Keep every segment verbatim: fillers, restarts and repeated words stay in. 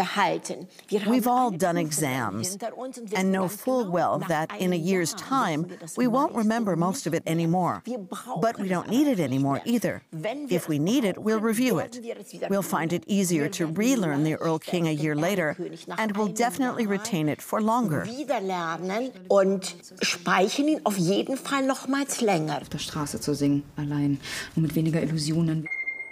We've all done exams and know full well that in a year's time, we won't remember most of it anymore. But we don't need it anymore either. If we need it, we'll review it. We'll find it easier to relearn the Erl King a year later, and we'll definitely retain it for longer. Und speichern ihn auf jeden Fall nochmals länger. Auf der Straße zu singen, allein und mit weniger Illusionen.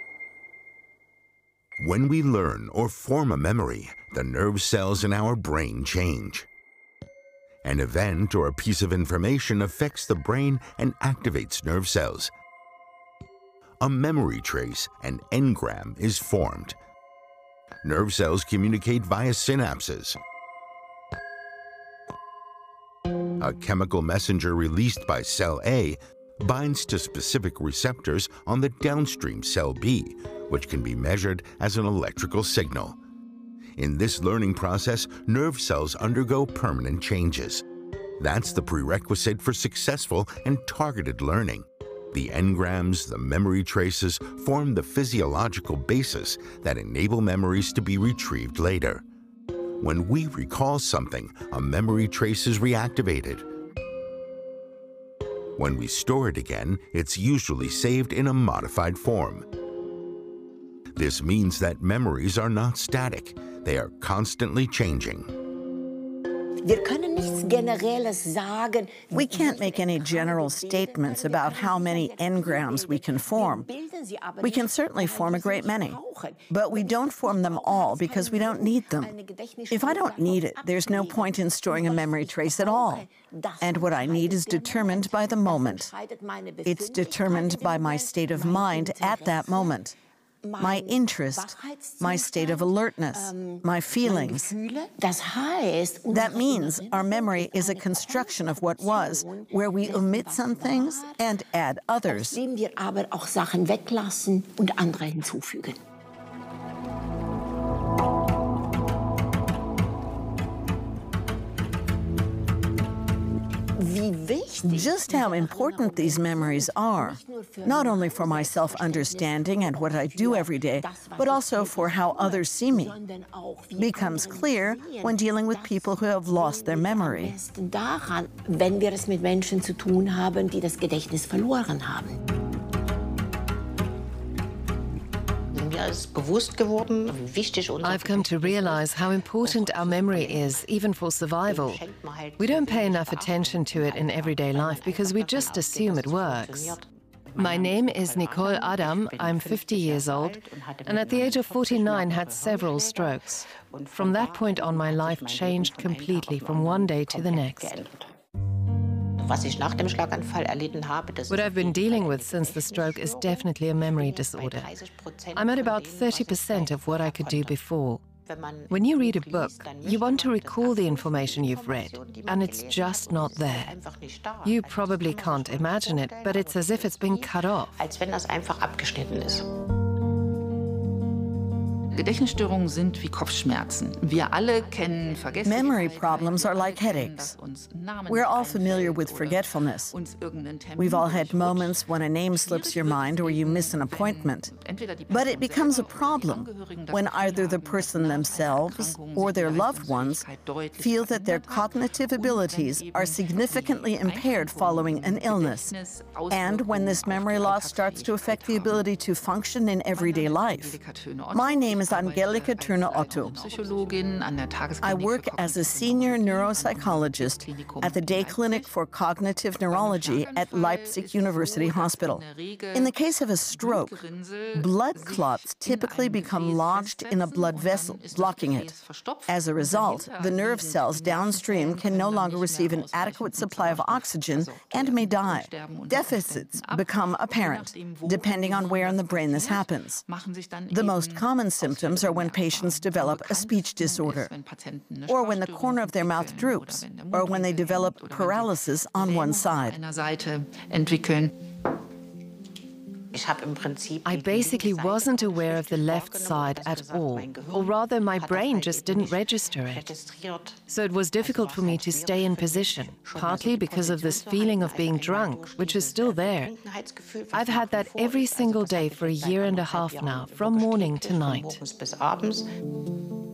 When we learn or form a memory, the nerve cells in our brain change. An event or a piece of information affects the brain and activates nerve cells. A memory trace, an engram, is formed. Nerve cells communicate via synapses. A chemical messenger released by cell A binds to specific receptors on the downstream cell B, which can be measured as an electrical signal. In this learning process, nerve cells undergo permanent changes. That's the prerequisite for successful and targeted learning. The engrams, the memory traces, form the physiological basis that enable memories to be retrieved later. When we recall something, a memory trace is reactivated. When we store it again, it's usually saved in a modified form. This means that memories are not static. They are constantly changing. We can't make any general statements about how many engrams we can form. We can certainly form a great many, but we don't form them all because we don't need them. If I don't need it, there's no point in storing a memory trace at all. And what I need is determined by the moment. It's determined by my state of mind at that moment. My interest, my state of alertness, my feelings. That means our memory is a construction of what was, where we omit some things and add others. Just how important these memories are, not only for my self-understanding and what I do every day, but also for how others see me, becomes clear when dealing with people who have lost their memory. Wenn wir es mit Menschen zu tun haben, die das Gedächtnis verloren haben. I've come to realize how important our memory is, even for survival. We don't pay enough attention to it in everyday life because we just assume it works. My name is Nicole Adam. I'm fifty years old, and at the age of forty-nine had several strokes. From that point on, my life changed completely from one day to the next. What I've been dealing with since the stroke is definitely a memory disorder. I'm at about thirty percent of what I could do before. When you read a book, you want to recall the information you've read, and it's just not there. You probably can't imagine it, but it's as if it's been cut off. Gedächtnisstörungen sind wie Kopfschmerzen. Wir alle kennen Memory problems are like headaches. We're all familiar with forgetfulness. We've all had moments when a name slips your mind or you miss an appointment. But it becomes a problem when either the person themselves or their loved ones feel that their cognitive abilities are significantly impaired following an illness, and when this memory loss starts to affect the ability to function in everyday life. My name is Angelika Turner-Otto. I work as a senior neuropsychologist at the Day Clinic for Cognitive Neurology at Leipzig University Hospital. In the case of a stroke, blood clots typically become lodged in a blood vessel, blocking it. As a result, the nerve cells downstream can no longer receive an adequate supply of oxygen and may die. Deficits become apparent, depending on where in the brain this happens. The most common symptoms are when patients develop a speech disorder, or when the corner of their mouth droops, or when they develop paralysis on one side. I basically wasn't aware of the left side at all, or rather my brain just didn't register it. So it was difficult for me to stay in position, partly because of this feeling of being drunk, which is still there. I've had that every single day for a year and a half now, from morning to night.